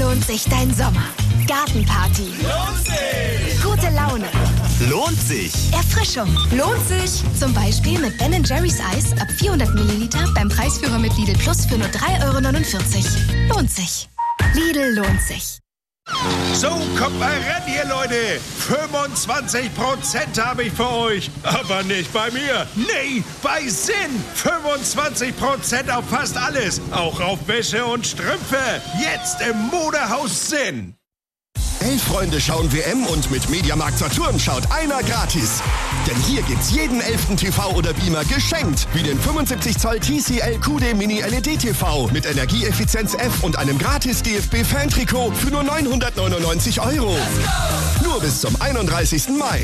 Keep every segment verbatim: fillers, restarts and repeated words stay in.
lohnt sich dein Sommer. Gartenparty. Lohnt sich. Gute Laune. Lohnt sich. Erfrischung. Lohnt sich. Zum Beispiel mit Ben Jerry's Eis ab vierhundert Milliliter beim Preisführer mit Lidl Plus für nur drei Euro neunundvierzig. Lohnt sich. Lidl lohnt sich. So, kommt mal ran hier, Leute. fünfundzwanzig Prozent habe ich für euch. Aber nicht bei mir. Nee, bei Sinn. fünfundzwanzig Prozent auf fast alles. Auch auf Wäsche und Strümpfe. Jetzt im Modehaus Sinn. Elf Freunde schauen W M und mit Mediamarkt Saturn schaut einer gratis. Denn hier gibt's jeden elften T V oder Beamer geschenkt. Wie den fünfundsiebzig Zoll T C L Q D Mini L E D T V mit Energieeffizienz F und einem gratis D F B-Fan-Trikot für nur neunhundertneunundneunzig Euro. Nur bis zum einunddreißigsten Mai.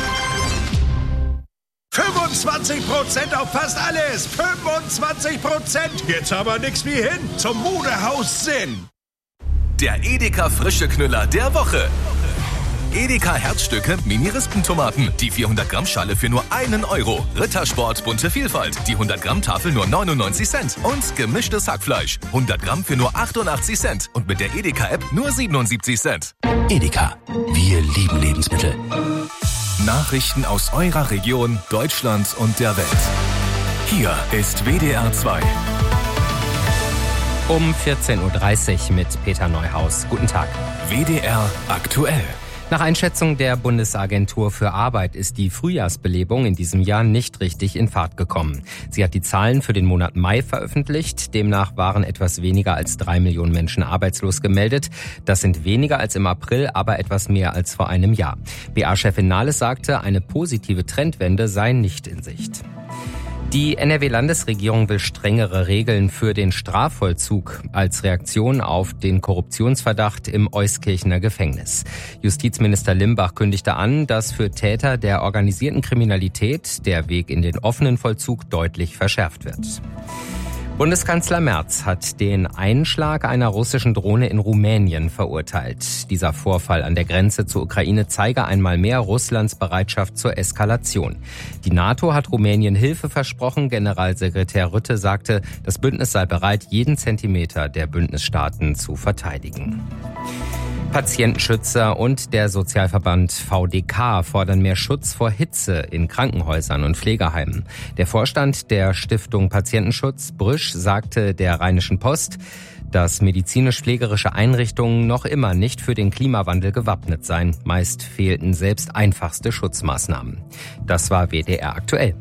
fünfundzwanzig Prozent auf fast alles. fünfundzwanzig Prozent. Jetzt aber nix wie hin zum Modehaus Sinn. Der Edeka frische Knüller der Woche. Edeka Herzstücke Mini-Rispentomaten. Die vierhundert Gramm Schale für nur einen Euro. Rittersport bunte Vielfalt. Die hundert Gramm Tafel nur neunundneunzig Cent. Und gemischtes Hackfleisch. hundert Gramm für nur achtundachtzig Cent. Und mit der Edeka-App nur siebenundsiebzig Cent. Edeka. Wir lieben Lebensmittel. Nachrichten aus eurer Region, Deutschland und der Welt. Hier ist W D R zwei. Um vierzehn Uhr dreißig mit Peter Neuhaus. Guten Tag. W D R aktuell. Nach Einschätzung der Bundesagentur für Arbeit ist die Frühjahrsbelebung in diesem Jahr nicht richtig in Fahrt gekommen. Sie hat die Zahlen für den Monat Mai veröffentlicht. Demnach waren etwas weniger als drei Millionen Menschen arbeitslos gemeldet. Das sind weniger als im April, aber etwas mehr als vor einem Jahr. B A-Chefin Nahles sagte, eine positive Trendwende sei nicht in Sicht. Die N R W-Landesregierung will strengere Regeln für den Strafvollzug als Reaktion auf den Korruptionsverdacht im Euskirchener Gefängnis. Justizminister Limbach kündigte an, dass für Täter der organisierten Kriminalität der Weg in den offenen Vollzug deutlich verschärft wird. Bundeskanzler Merz hat den Einschlag einer russischen Drohne in Rumänien verurteilt. Dieser Vorfall an der Grenze zur Ukraine zeige einmal mehr Russlands Bereitschaft zur Eskalation. Die NATO hat Rumänien Hilfe versprochen. Generalsekretär Rutte sagte, das Bündnis sei bereit, jeden Zentimeter der Bündnisstaaten zu verteidigen. Patientenschützer und der Sozialverband V D K fordern mehr Schutz vor Hitze in Krankenhäusern und Pflegeheimen. Der Vorstand der Stiftung Patientenschutz, Brüsch, sagte der Rheinischen Post, dass medizinisch-pflegerische Einrichtungen noch immer nicht für den Klimawandel gewappnet seien. Meist fehlten selbst einfachste Schutzmaßnahmen. Das war W D R aktuell.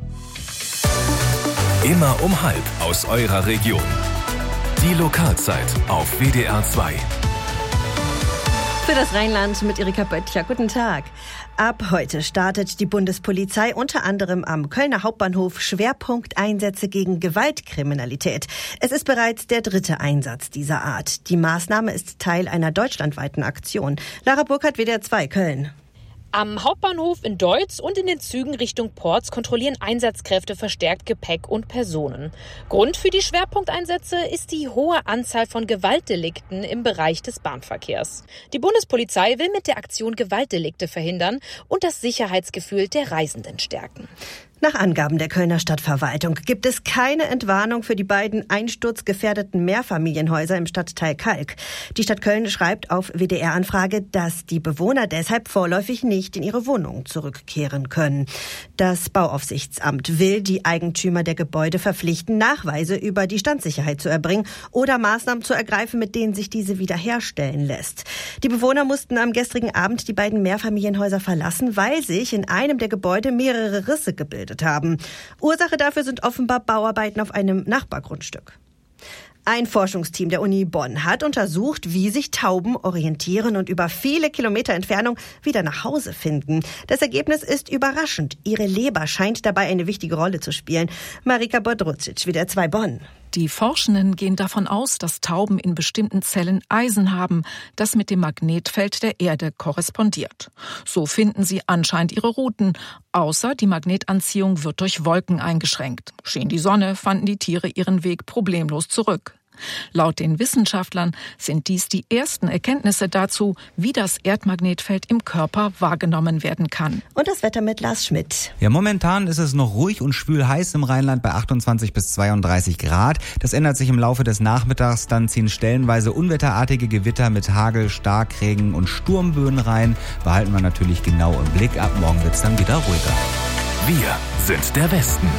Immer um halb aus eurer Region. Die Lokalzeit auf W D R zwei. Für das Rheinland mit Erika Böttcher. Guten Tag. Ab heute startet die Bundespolizei unter anderem am Kölner Hauptbahnhof Schwerpunkteinsätze gegen Gewaltkriminalität. Es ist bereits der dritte Einsatz dieser Art. Die Maßnahme ist Teil einer deutschlandweiten Aktion. Lara Burkhardt, W D R zwei, Köln. Am Hauptbahnhof in Deutz und in den Zügen Richtung Porz kontrollieren Einsatzkräfte verstärkt Gepäck und Personen. Grund für die Schwerpunkteinsätze ist die hohe Anzahl von Gewaltdelikten im Bereich des Bahnverkehrs. Die Bundespolizei will mit der Aktion Gewaltdelikte verhindern und das Sicherheitsgefühl der Reisenden stärken. Nach Angaben der Kölner Stadtverwaltung gibt es keine Entwarnung für die beiden einsturzgefährdeten Mehrfamilienhäuser im Stadtteil Kalk. Die Stadt Köln schreibt auf W D R-Anfrage, dass die Bewohner deshalb vorläufig nicht in ihre Wohnungen zurückkehren können. Das Bauaufsichtsamt will die Eigentümer der Gebäude verpflichten, Nachweise über die Standsicherheit zu erbringen oder Maßnahmen zu ergreifen, mit denen sich diese wiederherstellen lässt. Die Bewohner mussten am gestrigen Abend die beiden Mehrfamilienhäuser verlassen, weil sich in einem der Gebäude mehrere Risse gebildet haben. Ursache dafür sind offenbar Bauarbeiten auf einem Nachbargrundstück. Ein Forschungsteam der Uni Bonn hat untersucht, wie sich Tauben orientieren und über viele Kilometer Entfernung wieder nach Hause finden. Das Ergebnis ist überraschend. Ihre Leber scheint dabei eine wichtige Rolle zu spielen. Marika Bodrucic, W D R zwei Bonn. Die Forschenden gehen davon aus, dass Tauben in bestimmten Zellen Eisen haben, das mit dem Magnetfeld der Erde korrespondiert. So finden sie anscheinend ihre Routen, außer die Magnetanziehung wird durch Wolken eingeschränkt. Schien die Sonne, fanden die Tiere ihren Weg problemlos zurück. Laut den Wissenschaftlern sind dies die ersten Erkenntnisse dazu, wie das Erdmagnetfeld im Körper wahrgenommen werden kann. Und das Wetter mit Lars Schmidt. Ja, momentan ist es noch ruhig und schwül heiß im Rheinland bei achtundzwanzig bis zweiunddreißig Grad. Das ändert sich im Laufe des Nachmittags. Dann ziehen stellenweise unwetterartige Gewitter mit Hagel, Starkregen und Sturmböen rein. Behalten wir natürlich genau im Blick. Ab morgen wird es dann wieder ruhiger. Wir sind der Westen.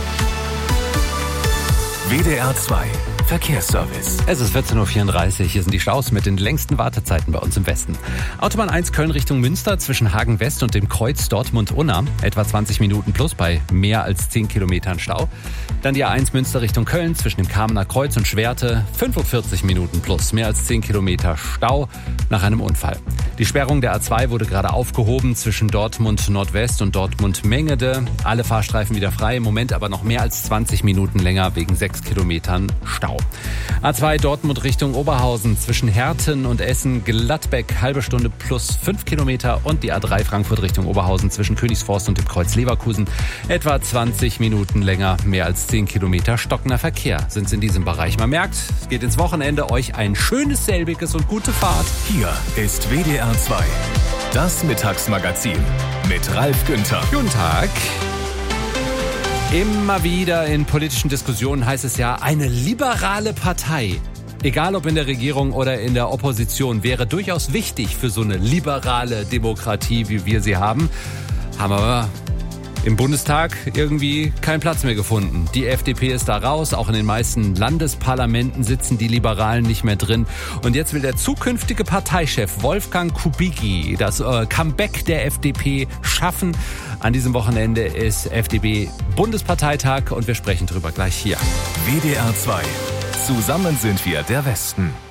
W D R zwei Verkehrsservice. Es ist vierzehn Uhr vierunddreißig. Hier sind die Staus mit den längsten Wartezeiten bei uns im Westen. Autobahn eins Köln Richtung Münster zwischen Hagen West und dem Kreuz Dortmund-Unna. Etwa zwanzig Minuten plus bei mehr als zehn Kilometern Stau. Dann die A eins Münster Richtung Köln zwischen dem Kamener Kreuz und Schwerte. fünfundvierzig Minuten plus mehr als zehn Kilometer Stau nach einem Unfall. Die Sperrung der A zwei wurde gerade aufgehoben zwischen Dortmund Nordwest und Dortmund Mengede. Alle Fahrstreifen wieder frei. Im Moment aber noch mehr als zwanzig Minuten länger wegen sechs Kilometern Stau. A zwei Dortmund Richtung Oberhausen zwischen Herten und Essen Gladbeck halbe Stunde plus fünf Kilometer und die A drei Frankfurt Richtung Oberhausen zwischen Königsforst und dem Kreuz Leverkusen etwa zwanzig Minuten länger, mehr als zehn Kilometer stockender Verkehr sind es in diesem Bereich. Man merkt, es geht ins Wochenende, euch ein schönes selbiges und gute Fahrt. Hier ist W D R zwei, das Mittagsmagazin mit Ralf Günther. Guten Tag. Immer wieder in politischen Diskussionen heißt es ja, eine liberale Partei, egal ob in der Regierung oder in der Opposition, wäre durchaus wichtig für so eine liberale Demokratie, wie wir sie haben. Haben aber im Bundestag irgendwie keinen Platz mehr gefunden. Die F D P ist da raus, auch in den meisten Landesparlamenten sitzen die Liberalen nicht mehr drin. Und jetzt will der zukünftige Parteichef Wolfgang Kubicki das äh, Comeback der F D P schaffen. An diesem Wochenende ist F D P-Bundesparteitag und wir sprechen drüber gleich hier. W D R zwei. Zusammen sind wir der Westen.